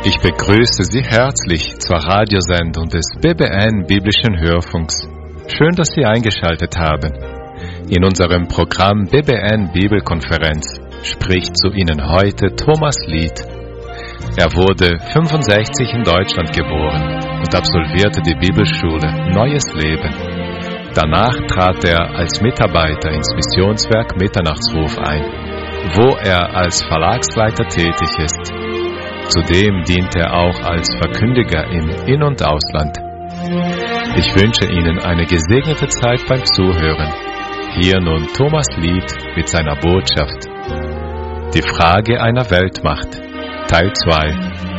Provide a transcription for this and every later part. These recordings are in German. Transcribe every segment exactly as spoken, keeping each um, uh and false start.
Ich begrüße Sie herzlich zur Radiosendung des B B N Biblischen Hörfunks. Schön, dass Sie eingeschaltet haben. In unserem Programm B B N Bibelkonferenz spricht zu Ihnen heute Thomas Lied. Er wurde fünfundsechzig in Deutschland geboren und absolvierte die Bibelschule Neues Leben. Danach trat er als Mitarbeiter ins Missionswerk Mitternachtsruf ein, wo er als Verlagsleiter tätig ist. Zudem dient er auch als Verkündiger im In- und Ausland. Ich wünsche Ihnen eine gesegnete Zeit beim Zuhören. Hier nun Thomas Lied mit seiner Botschaft. Die Frage einer Weltmacht, Teil zwei.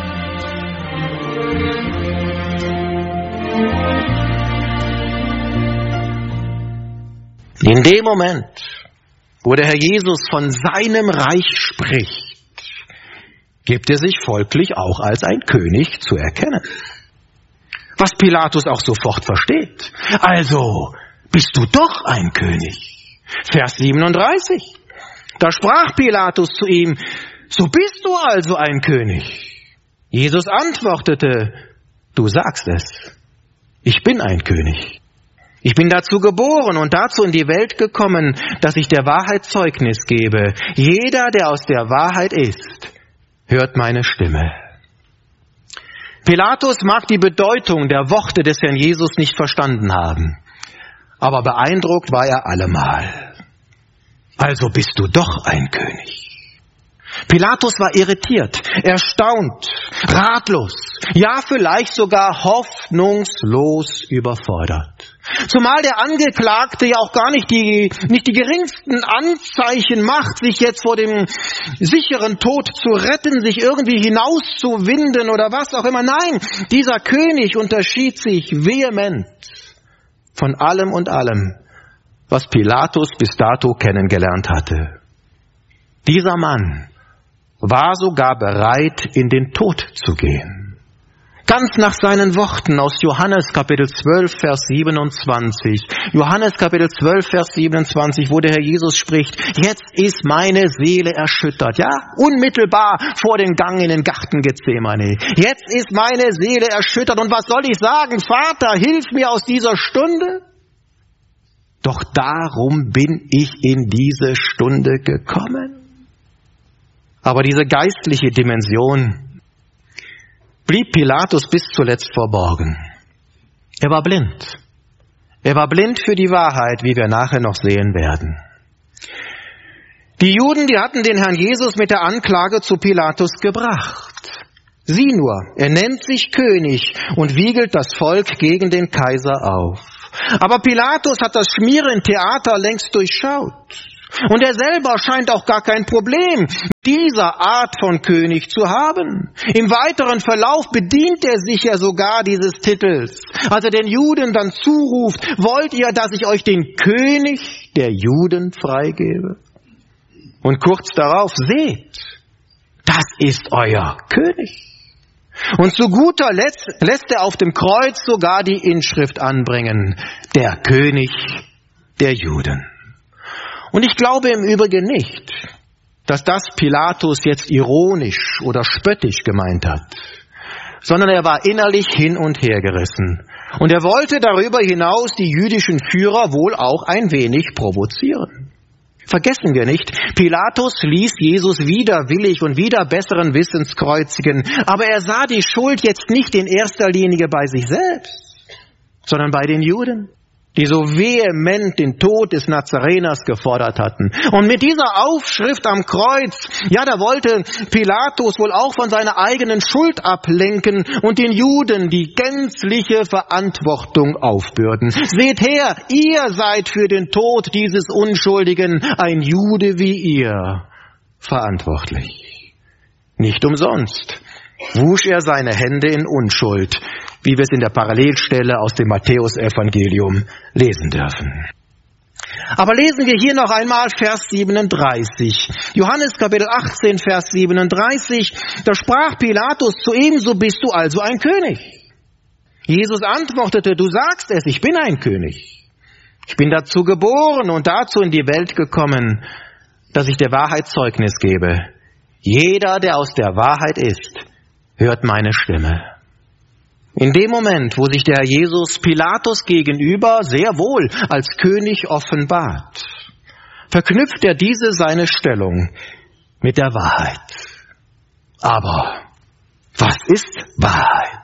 In dem Moment, wo der Herr Jesus von seinem Reich spricht, gibt er sich folglich auch als ein König zu erkennen. Was Pilatus auch sofort versteht. Also, bist du doch ein König. Vers siebenunddreißig. Da sprach Pilatus zu ihm, so bist du also ein König. Jesus antwortete, du sagst es. Ich bin ein König. Ich bin dazu geboren und dazu in die Welt gekommen, dass ich der Wahrheit Zeugnis gebe. Jeder, der aus der Wahrheit ist, hört meine Stimme. Pilatus mag die Bedeutung der Worte des Herrn Jesus nicht verstanden haben, aber beeindruckt war er allemal. Also bist du doch ein König. Pilatus war irritiert, erstaunt, ratlos, ja vielleicht sogar hoffnungslos überfordert. Zumal der Angeklagte ja auch gar nicht die, nicht die geringsten Anzeichen macht, sich jetzt vor dem sicheren Tod zu retten, sich irgendwie hinauszuwinden oder was auch immer. Nein, dieser König unterschied sich vehement von allem und allem, was Pilatus bis dato kennengelernt hatte. Dieser Mann war sogar bereit, in den Tod zu gehen. Ganz nach seinen Worten aus Johannes Kapitel zwölf, Vers siebenundzwanzig. Johannes Kapitel zwölf, Vers siebenundzwanzig, wo der Herr Jesus spricht, jetzt ist meine Seele erschüttert, ja, unmittelbar vor dem Gang in den Garten Gethsemane. Jetzt ist meine Seele erschüttert und was soll ich sagen? Vater, hilf mir aus dieser Stunde. Doch darum bin ich in diese Stunde gekommen. Aber diese geistliche Dimension blieb Pilatus bis zuletzt verborgen. Er war blind. Er war blind für die Wahrheit, wie wir nachher noch sehen werden. Die Juden, die hatten den Herrn Jesus mit der Anklage zu Pilatus gebracht. Sieh nur, er nennt sich König und wiegelt das Volk gegen den Kaiser auf. Aber Pilatus hat das Schmierentheater längst durchschaut. Und er selber scheint auch gar kein Problem mit dieser Art von König zu haben. Im weiteren Verlauf bedient er sich ja sogar dieses Titels. Als er den Juden dann zuruft, wollt ihr, dass ich euch den König der Juden freigebe? Und kurz darauf, seht, das ist euer König. Und zu guter Letzt lässt er auf dem Kreuz sogar die Inschrift anbringen, der König der Juden. Und ich glaube im Übrigen nicht, dass das Pilatus jetzt ironisch oder spöttisch gemeint hat, sondern er war innerlich hin und her gerissen. Und er wollte darüber hinaus die jüdischen Führer wohl auch ein wenig provozieren. Vergessen wir nicht, Pilatus ließ Jesus widerwillig und wider besseren Wissens kreuzigen, aber er sah die Schuld jetzt nicht in erster Linie bei sich selbst, sondern bei den Juden, die so vehement den Tod des Nazareners gefordert hatten. Und mit dieser Aufschrift am Kreuz, ja, da wollte Pilatus wohl auch von seiner eigenen Schuld ablenken und den Juden die gänzliche Verantwortung aufbürden. Seht her, ihr seid für den Tod dieses Unschuldigen, ein Jude wie ihr, verantwortlich. Nicht umsonst wusch er seine Hände in Unschuld, wie wir es in der Parallelstelle aus dem Matthäusevangelium lesen dürfen. Aber lesen wir hier noch einmal Vers siebenunddreißig. Johannes Kapitel achtzehn, Vers siebenunddreißig. Da sprach Pilatus zu ihm, so bist du also ein König. Jesus antwortete, du sagst es, ich bin ein König. Ich bin dazu geboren und dazu in die Welt gekommen, dass ich der Wahrheit Zeugnis gebe. Jeder, der aus der Wahrheit ist, hört meine Stimme. In dem Moment, wo sich der Herr Jesus Pilatus gegenüber sehr wohl als König offenbart, verknüpft er diese seine Stellung mit der Wahrheit. Aber was ist Wahrheit?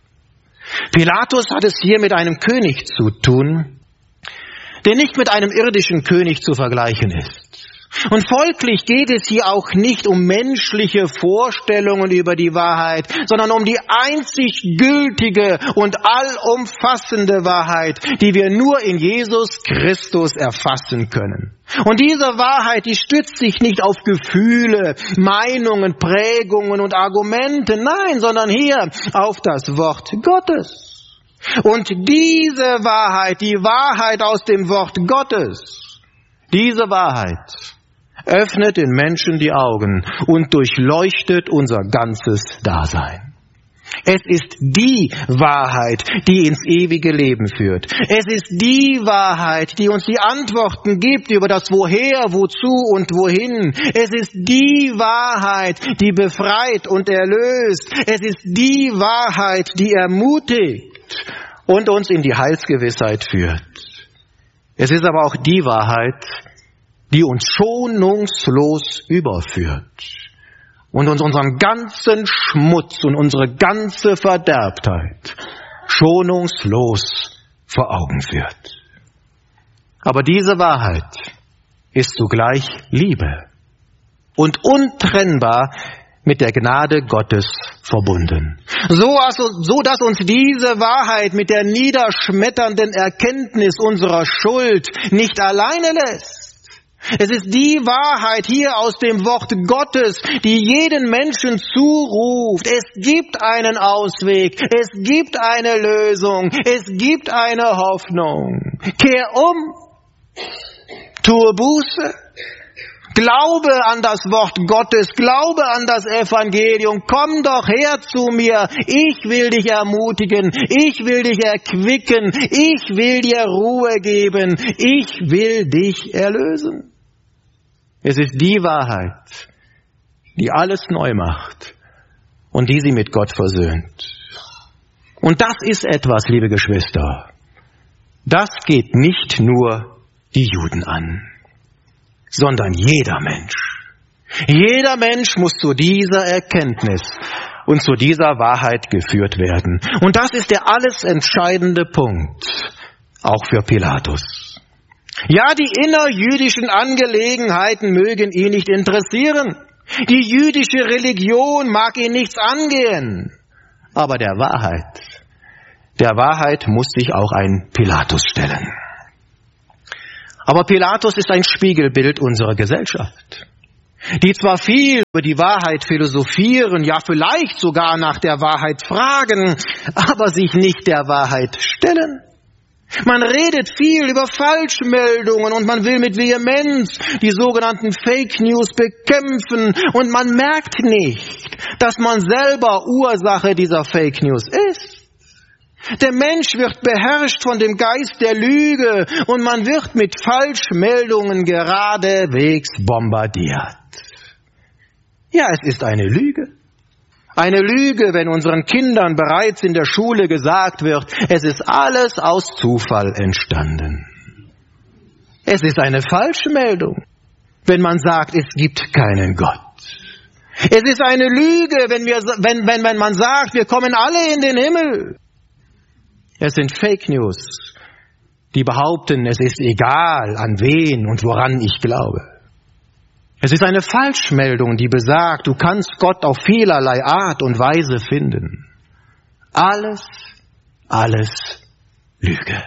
Pilatus hat es hier mit einem König zu tun, der nicht mit einem irdischen König zu vergleichen ist. Und folglich geht es hier auch nicht um menschliche Vorstellungen über die Wahrheit, sondern um die einzig gültige und allumfassende Wahrheit, die wir nur in Jesus Christus erfassen können. Und diese Wahrheit, die stützt sich nicht auf Gefühle, Meinungen, Prägungen und Argumente, nein, sondern hier auf das Wort Gottes. Und diese Wahrheit, die Wahrheit aus dem Wort Gottes, diese Wahrheit öffnet den Menschen die Augen und durchleuchtet unser ganzes Dasein. Es ist die Wahrheit, die ins ewige Leben führt. Es ist die Wahrheit, die uns die Antworten gibt über das Woher, Wozu und Wohin. Es ist die Wahrheit, die befreit und erlöst. Es ist die Wahrheit, die ermutigt und uns in die Heilsgewissheit führt. Es ist aber auch die Wahrheit, die uns schonungslos überführt und uns unseren ganzen Schmutz und unsere ganze Verderbtheit schonungslos vor Augen führt. Aber diese Wahrheit ist zugleich Liebe und untrennbar mit der Gnade Gottes verbunden. So, also, so dass uns diese Wahrheit mit der niederschmetternden Erkenntnis unserer Schuld nicht alleine lässt. Es ist die Wahrheit hier aus dem Wort Gottes, die jeden Menschen zuruft. Es gibt einen Ausweg, es gibt eine Lösung, es gibt eine Hoffnung. Kehr um, tue Buße, glaube an das Wort Gottes, glaube an das Evangelium, komm doch her zu mir, ich will dich ermutigen, ich will dich erquicken, ich will dir Ruhe geben, ich will dich erlösen. Es ist die Wahrheit, die alles neu macht und die sie mit Gott versöhnt. Und das ist etwas, liebe Geschwister, das geht nicht nur die Juden an, sondern jeder Mensch. Jeder Mensch muss zu dieser Erkenntnis und zu dieser Wahrheit geführt werden. Und das ist der alles entscheidende Punkt, auch für Pilatus. Ja, die innerjüdischen Angelegenheiten mögen ihn nicht interessieren. Die jüdische Religion mag ihn nichts angehen. Aber der Wahrheit, der Wahrheit muss sich auch ein Pilatus stellen. Aber Pilatus ist ein Spiegelbild unserer Gesellschaft, die zwar viel über die Wahrheit philosophieren, ja vielleicht sogar nach der Wahrheit fragen, aber sich nicht der Wahrheit stellen. Man redet viel über Falschmeldungen und man will mit Vehemenz die sogenannten Fake News bekämpfen und man merkt nicht, dass man selber Ursache dieser Fake News ist. Der Mensch wird beherrscht von dem Geist der Lüge und man wird mit Falschmeldungen geradewegs bombardiert. Ja, es ist eine Lüge. Eine Lüge, wenn unseren Kindern bereits in der Schule gesagt wird, es ist alles aus Zufall entstanden. Es ist eine Falschmeldung, wenn man sagt, es gibt keinen Gott. Es ist eine Lüge, wenn, wir, wenn, wenn, wenn man sagt, wir kommen alle in den Himmel. Es sind Fake News, die behaupten, es ist egal, an wen und woran ich glaube. Es ist eine Falschmeldung, die besagt, du kannst Gott auf vielerlei Art und Weise finden. Alles, alles Lüge.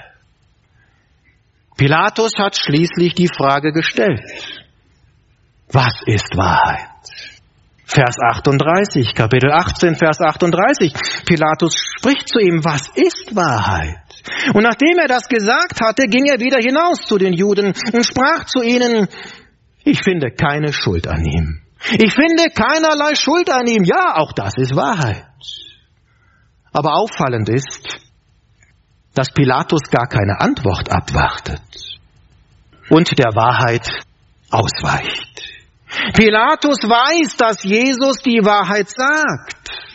Pilatus hat schließlich die Frage gestellt, was ist Wahrheit? Vers achtunddreißig, Kapitel achtzehn, Vers achtunddreißig. Pilatus spricht zu ihm, was ist Wahrheit? Und nachdem er das gesagt hatte, ging er wieder hinaus zu den Juden und sprach zu ihnen, ich finde keine Schuld an ihm. Ich finde keinerlei Schuld an ihm. Ja, auch das ist Wahrheit. Aber auffallend ist, dass Pilatus gar keine Antwort abwartet und der Wahrheit ausweicht. Pilatus weiß, dass Jesus die Wahrheit sagt.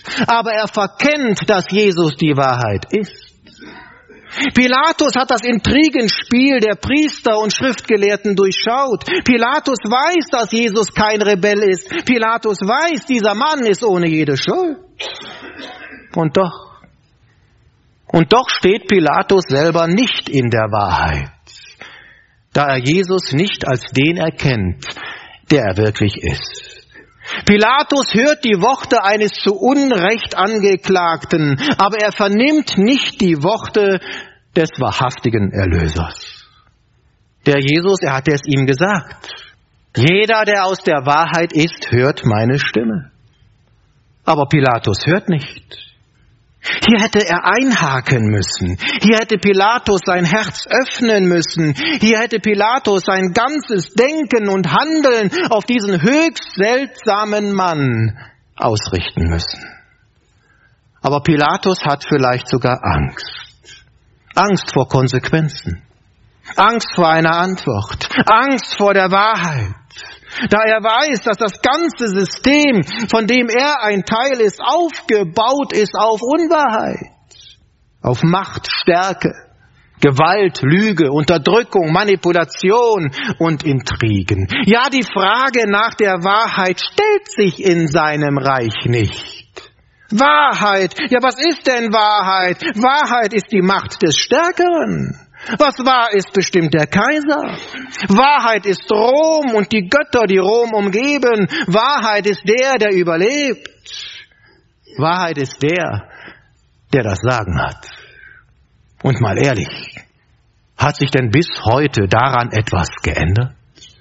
aber er verkennt, dass Jesus die Wahrheit ist. Pilatus hat das Intrigenspiel der Priester und Schriftgelehrten durchschaut. Pilatus weiß, dass Jesus kein Rebell ist. Pilatus weiß, dieser Mann ist ohne jede Schuld. Und doch, und doch steht Pilatus selber nicht in der Wahrheit, da er Jesus nicht als den erkennt, der er wirklich ist. Pilatus hört die Worte eines zu Unrecht Angeklagten, aber er vernimmt nicht die Worte des wahrhaftigen Erlösers. Der Jesus, er hatte es ihm gesagt. Jeder, der aus der Wahrheit ist, hört meine Stimme. Aber Pilatus hört nicht. Hier hätte er einhaken müssen. Hier hätte Pilatus sein Herz öffnen müssen. Hier hätte Pilatus sein ganzes Denken und Handeln auf diesen höchst seltsamen Mann ausrichten müssen. Aber Pilatus hat vielleicht sogar Angst. Angst vor Konsequenzen. Angst vor einer Antwort. Angst vor der Wahrheit. Da er weiß, dass das ganze System, von dem er ein Teil ist, aufgebaut ist auf Unwahrheit, auf Macht, Stärke, Gewalt, Lüge, Unterdrückung, Manipulation und Intrigen. Ja, die Frage nach der Wahrheit stellt sich in seinem Reich nicht. Wahrheit, ja, was ist denn Wahrheit? Wahrheit ist die Macht des Stärkeren. Was wahr ist, bestimmt der Kaiser. Wahrheit ist Rom und die Götter, die Rom umgeben. Wahrheit ist der, der überlebt. Wahrheit ist der, der das Sagen hat. Und mal ehrlich, hat sich denn bis heute daran etwas geändert?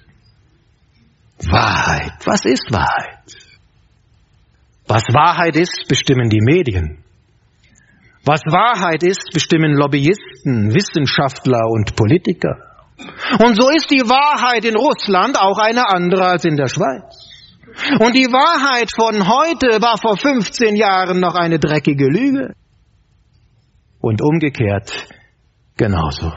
Wahrheit, was ist Wahrheit? Was Wahrheit ist, bestimmen die Medien. Was Wahrheit ist, bestimmen Lobbyisten, Wissenschaftler und Politiker. Und so ist die Wahrheit in Russland auch eine andere als in der Schweiz. Und die Wahrheit von heute war vor fünfzehn Jahren noch eine dreckige Lüge. Und umgekehrt genauso.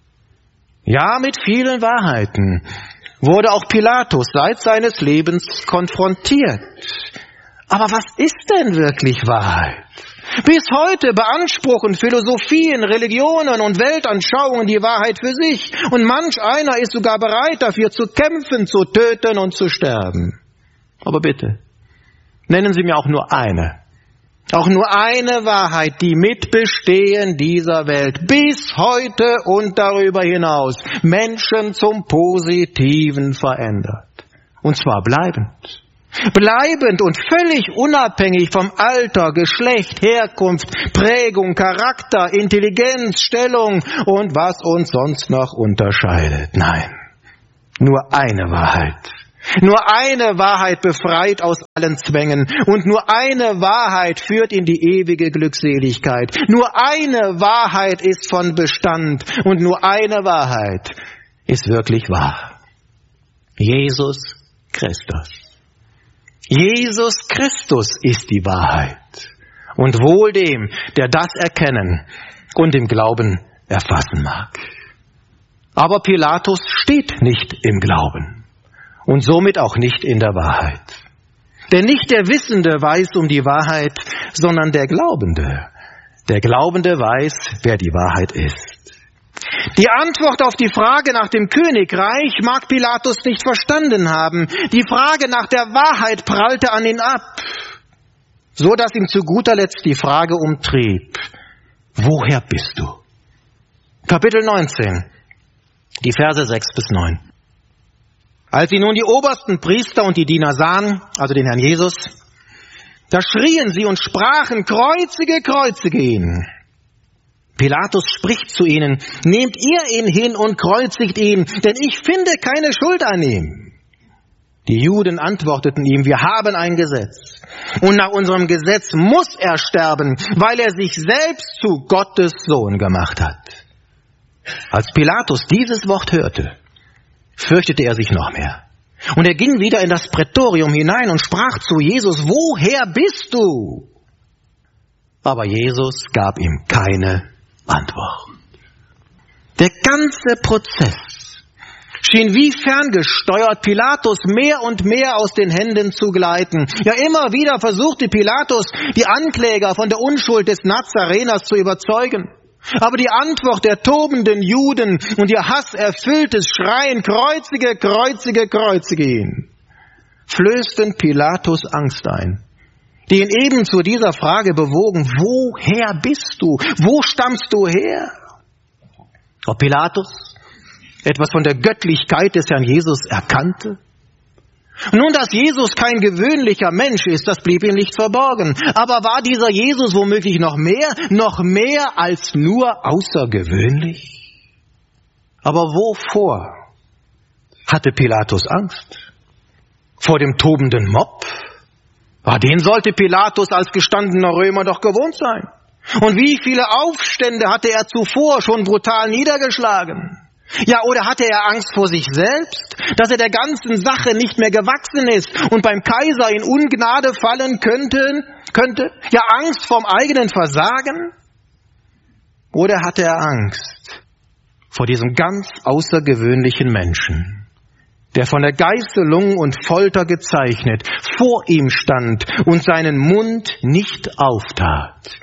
Ja, mit vielen Wahrheiten wurde auch Pilatus seit seines Lebens konfrontiert. Aber was ist denn wirklich Wahrheit? Bis heute beanspruchen Philosophien, Religionen und Weltanschauungen die Wahrheit für sich. Und manch einer ist sogar bereit dafür zu kämpfen, zu töten und zu sterben. Aber bitte, nennen Sie mir auch nur eine. Auch nur eine Wahrheit, die mit Bestehen dieser Welt bis heute und darüber hinaus Menschen zum Positiven verändert. Und zwar bleibend. Bleibend und völlig unabhängig vom Alter, Geschlecht, Herkunft, Prägung, Charakter, Intelligenz, Stellung und was uns sonst noch unterscheidet. Nein, nur eine Wahrheit. Nur eine Wahrheit befreit aus allen Zwängen und nur eine Wahrheit führt in die ewige Glückseligkeit. Nur eine Wahrheit ist von Bestand und nur eine Wahrheit ist wirklich wahr. Jesus Christus. Jesus Christus ist die Wahrheit. Und wohl dem, der das erkennen und im Glauben erfassen mag. Aber Pilatus steht nicht im Glauben und somit auch nicht in der Wahrheit. Denn nicht der Wissende weiß um die Wahrheit, sondern der Glaubende. Der Glaubende weiß, wer die Wahrheit ist. Die Antwort auf die Frage nach dem Königreich mag Pilatus nicht verstanden haben. Die Frage nach der Wahrheit prallte an ihn ab, so dass ihm zu guter Letzt die Frage umtrieb: Woher bist du? Kapitel neunzehn, die Verse sechs bis neun. Als sie nun die obersten Priester und die Diener sahen, also den Herrn Jesus, da schrien sie und sprachen: Kreuzige, kreuzige ihn. Pilatus spricht zu ihnen: Nehmt ihr ihn hin und kreuzigt ihn, denn ich finde keine Schuld an ihm. Die Juden antworteten ihm: Wir haben ein Gesetz, und nach unserem Gesetz muss er sterben, weil er sich selbst zu Gottes Sohn gemacht hat. Als Pilatus dieses Wort hörte, fürchtete er sich noch mehr. Und er ging wieder in das Prätorium hinein und sprach zu Jesus: Woher bist du? Aber Jesus gab ihm keine Antwort. Der ganze Prozess schien wie ferngesteuert Pilatus mehr und mehr aus den Händen zu gleiten. Ja, immer wieder versuchte Pilatus, die Ankläger von der Unschuld des Nazareners zu überzeugen. Aber die Antwort der tobenden Juden und ihr hasserfülltes Schreien, kreuzige, kreuzige, kreuzige ihn, flößten Pilatus Angst ein, die ihn eben zu dieser Frage bewogen: Woher bist du? Wo stammst du her? Ob Pilatus etwas von der Göttlichkeit des Herrn Jesus erkannte? Nun, dass Jesus kein gewöhnlicher Mensch ist, das blieb ihm nicht verborgen. Aber war dieser Jesus womöglich noch mehr, noch mehr als nur außergewöhnlich? Aber wovor hatte Pilatus Angst? Vor dem tobenden Mob? Ah, den sollte Pilatus als gestandener Römer doch gewohnt sein. Und wie viele Aufstände hatte er zuvor schon brutal niedergeschlagen? Ja, oder hatte er Angst vor sich selbst, dass er der ganzen Sache nicht mehr gewachsen ist und beim Kaiser in Ungnade fallen könnte? könnte? Ja, Angst vorm eigenen Versagen? Oder hatte er Angst vor diesem ganz außergewöhnlichen Menschen, der von der Geißelung und Folter gezeichnet vor ihm stand und seinen Mund nicht auftat,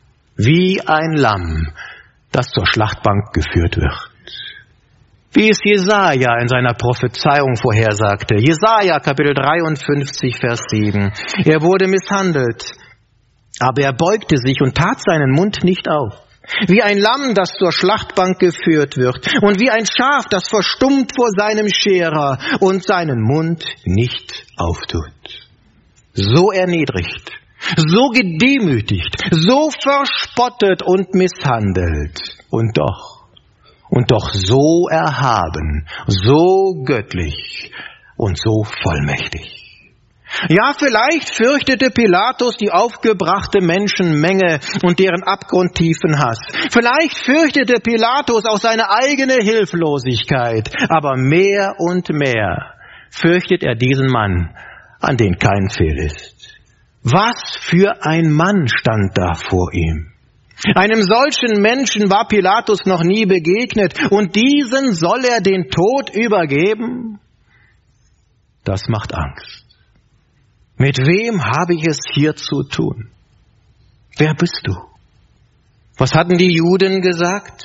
wie ein Lamm, das zur Schlachtbank geführt wird? Wie es Jesaja in seiner Prophezeiung vorhersagte. Jesaja Kapitel dreiundfünfzig, Vers sieben. Er wurde misshandelt, aber er beugte sich und tat seinen Mund nicht auf. Wie ein Lamm, das zur Schlachtbank geführt wird, und wie ein Schaf, das verstummt vor seinem Scherer und seinen Mund nicht auftut. So erniedrigt, so gedemütigt, so verspottet und misshandelt, und doch Und doch so erhaben, so göttlich und so vollmächtig. Ja, vielleicht fürchtete Pilatus die aufgebrachte Menschenmenge und deren abgrundtiefen Hass. Vielleicht fürchtete Pilatus auch seine eigene Hilflosigkeit. Aber mehr und mehr fürchtet er diesen Mann, an den kein Fehl ist. Was für ein Mann stand da vor ihm? Einem solchen Menschen war Pilatus noch nie begegnet, und diesen soll er den Tod übergeben? Das macht Angst. Mit wem habe ich es hier zu tun? Wer bist du? Was hatten die Juden gesagt?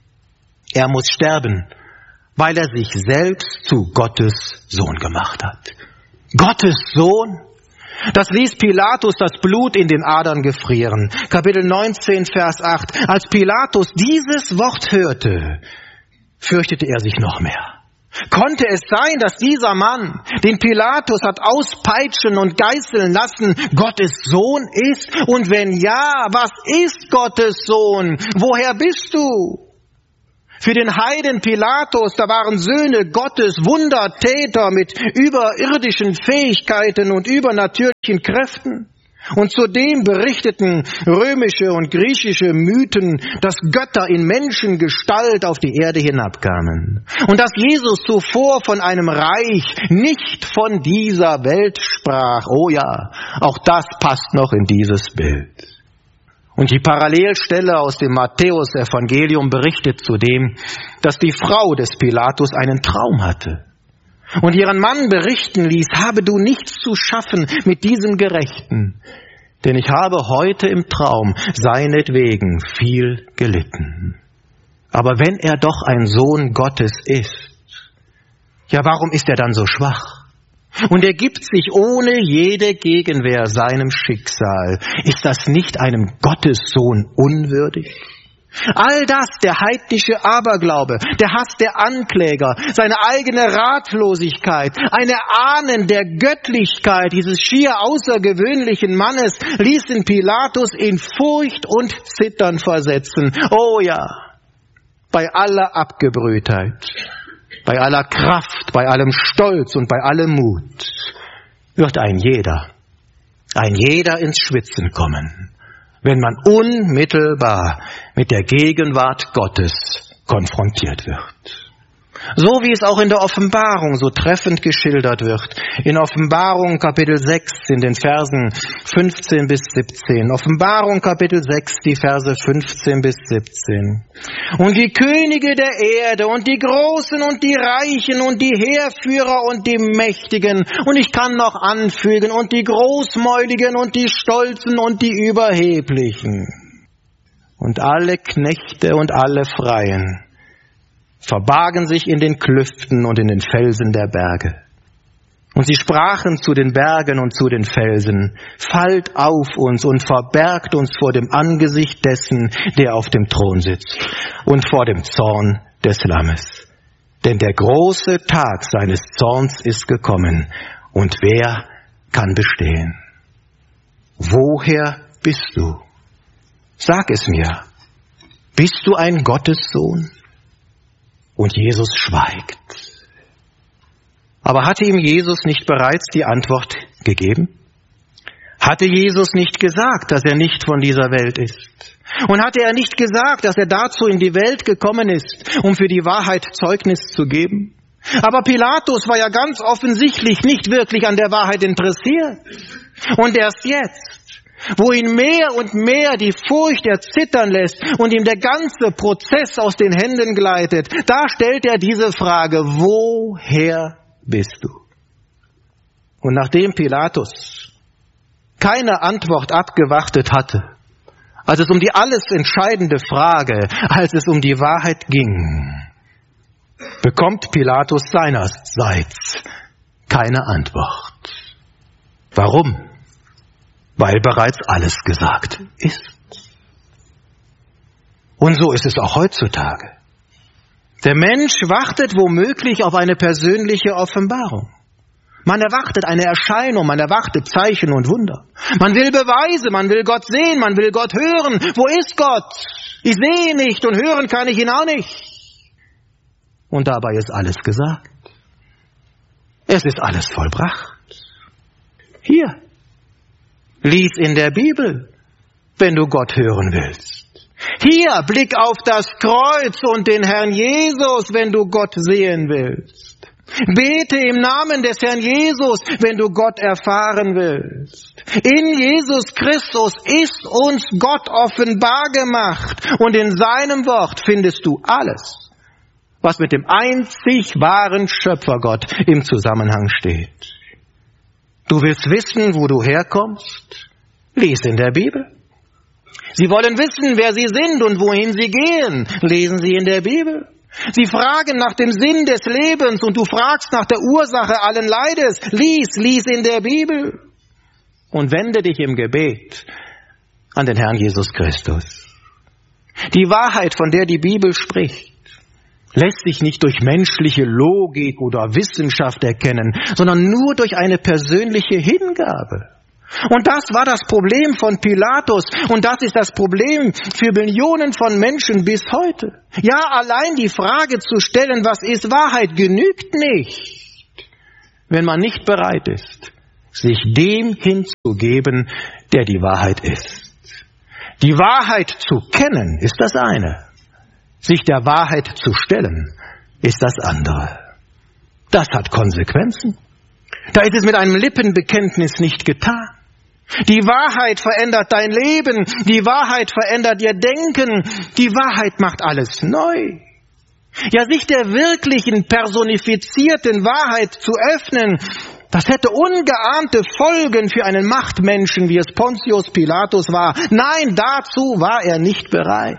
Er muss sterben, weil er sich selbst zu Gottes Sohn gemacht hat. Gottes Sohn? Das ließ Pilatus das Blut in den Adern gefrieren. Kapitel neunzehn, Vers acht. Als Pilatus dieses Wort hörte, fürchtete er sich noch mehr. Konnte es sein, dass dieser Mann, den Pilatus hat auspeitschen und geißeln lassen, Gottes Sohn ist? Und wenn ja, was ist Gottes Sohn? Woher bist du? Für den Heiden Pilatus, da waren Söhne Gottes Wundertäter mit überirdischen Fähigkeiten und übernatürlichen Kräften. Und zudem berichteten römische und griechische Mythen, dass Götter in Menschengestalt auf die Erde hinabkamen. Und dass Jesus zuvor von einem Reich nicht von dieser Welt sprach. Oh ja, auch das passt noch in dieses Bild. Und die Parallelstelle aus dem Matthäus-Evangelium berichtet zudem, dass die Frau des Pilatus einen Traum hatte und ihren Mann berichten ließ: Habe du nichts zu schaffen mit diesem Gerechten, denn ich habe heute im Traum seinetwegen viel gelitten. Aber wenn er doch ein Sohn Gottes ist, ja, warum ist er dann so schwach? Und er gibt sich ohne jede Gegenwehr seinem Schicksal. Ist das nicht einem Gottessohn unwürdig? All das, der heidnische Aberglaube, der Hass der Ankläger, seine eigene Ratlosigkeit, eine Ahnen der Göttlichkeit dieses schier außergewöhnlichen Mannes, ließen Pilatus in Furcht und Zittern versetzen. Oh ja, bei aller Abgebrühtheit, bei aller Kraft, bei allem Stolz und bei allem Mut wird ein jeder, ein jeder ins Schwitzen kommen, wenn man unmittelbar mit der Gegenwart Gottes konfrontiert wird. So wie es auch in der Offenbarung so treffend geschildert wird. In Offenbarung Kapitel sechs in den Versen fünfzehn bis siebzehn. Offenbarung Kapitel sechs, die Verse fünfzehn bis siebzehn. Und die Könige der Erde und die Großen und die Reichen und die Heerführer und die Mächtigen, und ich kann noch anfügen, und die Großmäuligen und die Stolzen und die Überheblichen und alle Knechte und alle Freien verbargen sich in den Klüften und in den Felsen der Berge. Und sie sprachen zu den Bergen und zu den Felsen: Fallt auf uns und verbergt uns vor dem Angesicht dessen, der auf dem Thron sitzt, und vor dem Zorn des Lammes. Denn der große Tag seines Zorns ist gekommen, und wer kann bestehen? Woher bist du? Sag es mir. Bist du ein Gottessohn? Und Jesus schweigt. Aber hatte ihm Jesus nicht bereits die Antwort gegeben? Hatte Jesus nicht gesagt, dass er nicht von dieser Welt ist? Und hatte er nicht gesagt, dass er dazu in die Welt gekommen ist, um für die Wahrheit Zeugnis zu geben? Aber Pilatus war ja ganz offensichtlich nicht wirklich an der Wahrheit interessiert. Und erst jetzt, wo ihn mehr und mehr die Furcht erzittern lässt und ihm der ganze Prozess aus den Händen gleitet, da stellt er diese Frage: Woher bist du? Und nachdem Pilatus keine Antwort abgewartet hatte, als es um die alles entscheidende Frage, als es um die Wahrheit ging, bekommt Pilatus seinerseits keine Antwort. Warum? Weil bereits alles gesagt ist. Und so ist es auch heutzutage. Der Mensch wartet womöglich auf eine persönliche Offenbarung. Man erwartet eine Erscheinung, man erwartet Zeichen und Wunder. Man will Beweise, man will Gott sehen, man will Gott hören. Wo ist Gott? Ich sehe ihn nicht und hören kann ich ihn auch nicht. Und dabei ist alles gesagt. Es ist alles vollbracht. Hier. Lies in der Bibel, wenn du Gott hören willst. Hier, blick auf das Kreuz und den Herrn Jesus, wenn du Gott sehen willst. Bete im Namen des Herrn Jesus, wenn du Gott erfahren willst. In Jesus Christus ist uns Gott offenbar gemacht, und in seinem Wort findest du alles, was mit dem einzig wahren Schöpfergott im Zusammenhang steht. Du willst wissen, wo du herkommst? Lies in der Bibel. Sie wollen wissen, wer sie sind und wohin sie gehen? Lesen Sie in der Bibel. Sie fragen nach dem Sinn des Lebens und du fragst nach der Ursache allen Leides. Lies, lies in der Bibel. Und wende dich im Gebet an den Herrn Jesus Christus. Die Wahrheit, von der die Bibel spricht, lässt sich nicht durch menschliche Logik oder Wissenschaft erkennen, sondern nur durch eine persönliche Hingabe. Und das war das Problem von Pilatus, und das ist das Problem für Millionen von Menschen bis heute. Ja, allein die Frage zu stellen, was ist Wahrheit, genügt nicht, wenn man nicht bereit ist, sich dem hinzugeben, der die Wahrheit ist. Die Wahrheit zu kennen ist das eine. Sich der Wahrheit zu stellen, ist das andere. Das hat Konsequenzen. Da ist es mit einem Lippenbekenntnis nicht getan. Die Wahrheit verändert dein Leben. Die Wahrheit verändert ihr Denken. Die Wahrheit macht alles neu. Ja, sich der wirklichen, personifizierten Wahrheit zu öffnen, das hätte ungeahnte Folgen für einen Machtmenschen, wie es Pontius Pilatus war. Nein, dazu war er nicht bereit.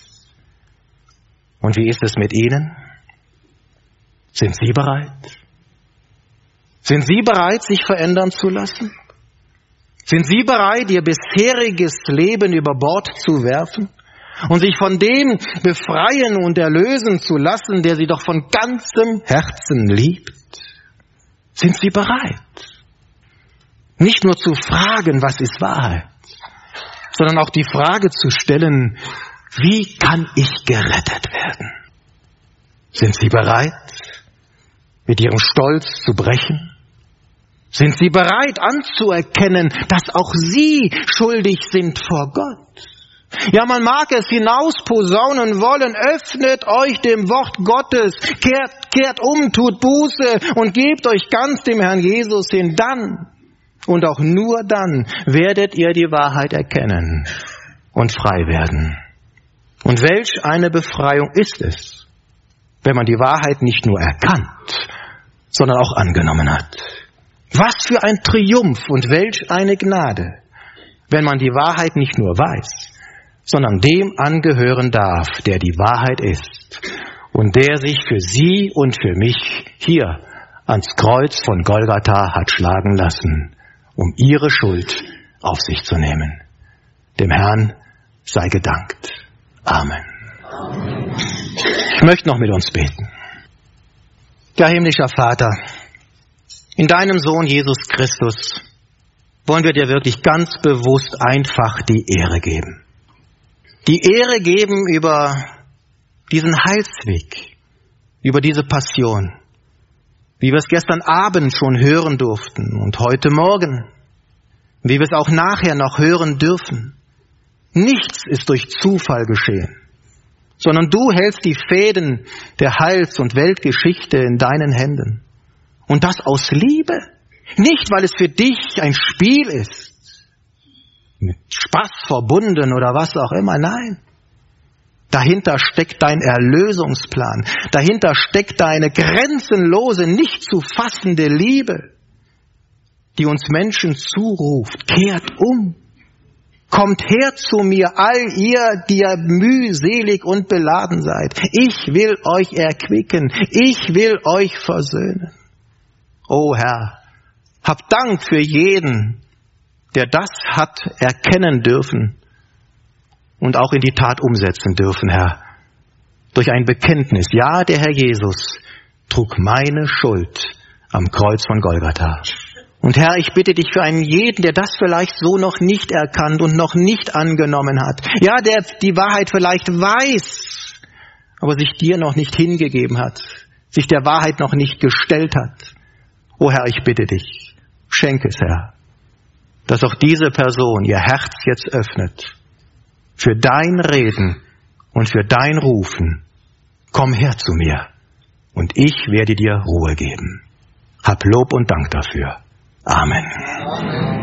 Und wie ist es mit Ihnen? Sind Sie bereit? Sind Sie bereit, sich verändern zu lassen? Sind Sie bereit, Ihr bisheriges Leben über Bord zu werfen und sich von dem befreien und erlösen zu lassen, der Sie doch von ganzem Herzen liebt? Sind Sie bereit? Nicht nur zu fragen, was ist Wahrheit, sondern auch die Frage zu stellen: Wie kann ich gerettet werden? Sind Sie bereit, mit Ihrem Stolz zu brechen? Sind Sie bereit anzuerkennen, dass auch Sie schuldig sind vor Gott? Ja, man mag es hinausposaunen wollen, öffnet euch dem Wort Gottes, kehrt, kehrt um, tut Buße und gebt euch ganz dem Herrn Jesus hin. Dann und auch nur dann werdet ihr die Wahrheit erkennen und frei werden. Und welch eine Befreiung ist es, wenn man die Wahrheit nicht nur erkannt, sondern auch angenommen hat. Was für ein Triumph und welch eine Gnade, wenn man die Wahrheit nicht nur weiß, sondern dem angehören darf, der die Wahrheit ist und der sich für sie und für mich hier ans Kreuz von Golgatha hat schlagen lassen, um ihre Schuld auf sich zu nehmen. Dem Herrn sei gedankt. Amen. Amen. Ich möchte noch mit uns beten. Ja, himmlischer Vater, in deinem Sohn Jesus Christus wollen wir dir wirklich ganz bewusst einfach die Ehre geben. Die Ehre geben über diesen Heilsweg, über diese Passion, wie wir es gestern Abend schon hören durften und heute Morgen, wie wir es auch nachher noch hören dürfen. Nichts ist durch Zufall geschehen, sondern du hältst die Fäden der Heils- und Weltgeschichte in deinen Händen. Und das aus Liebe. Nicht, weil es für dich ein Spiel ist, mit Spaß verbunden oder was auch immer. Nein. Dahinter steckt dein Erlösungsplan. Dahinter steckt deine grenzenlose, nicht zu fassende Liebe, die uns Menschen zuruft. Kehrt um. Kommt her zu mir, all ihr, die ihr mühselig und beladen seid. Ich will euch erquicken. Ich will euch versöhnen. O Herr, hab Dank für jeden, der das hat erkennen dürfen und auch in die Tat umsetzen dürfen, Herr. Durch ein Bekenntnis. Ja, der Herr Jesus trug meine Schuld am Kreuz von Golgatha. Und Herr, ich bitte dich für einen jeden, der das vielleicht so noch nicht erkannt und noch nicht angenommen hat. Ja, der die Wahrheit vielleicht weiß, aber sich dir noch nicht hingegeben hat, sich der Wahrheit noch nicht gestellt hat. O Herr, ich bitte dich, schenke es, Herr, dass auch diese Person ihr Herz jetzt öffnet für dein Reden und für dein Rufen. Komm her zu mir und ich werde dir Ruhe geben. Hab Lob und Dank dafür. Amen. Amen.